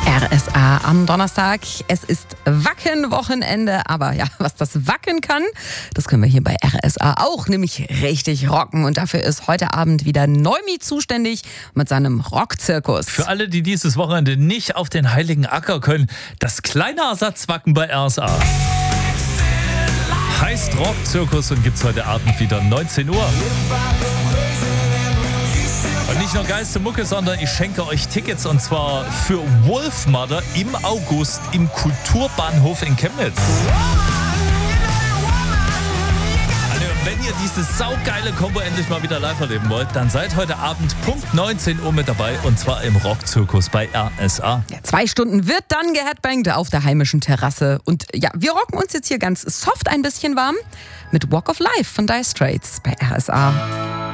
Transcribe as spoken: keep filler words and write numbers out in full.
R S A am Donnerstag. Es ist Wacken-Wochenende, aber ja, was das Wacken kann, das können wir hier bei R S A auch, nämlich richtig rocken. Und dafür ist heute Abend wieder Neumi zuständig mit seinem Rockzirkus. Für alle, die dieses Wochenende nicht auf den Heiligen Acker können, das kleine Ersatzwacken bei R S A. Heißt Rockzirkus und gibt's heute Abend wieder neunzehn Uhr. Und nicht nur geilste Mucke, sondern ich schenke euch Tickets und zwar für Wolfmother im August im Kulturbahnhof in Chemnitz. Also, wenn ihr diese saugeile Kombo endlich mal wieder live erleben wollt, dann seid heute Abend Punkt neunzehn Uhr mit dabei und zwar im Rockzirkus bei R S A. Ja, zwei Stunden wird dann geheadbangt auf der heimischen Terrasse. Und ja, wir rocken uns jetzt hier ganz soft ein bisschen warm mit Walk of Life von Dire Straits bei R S A.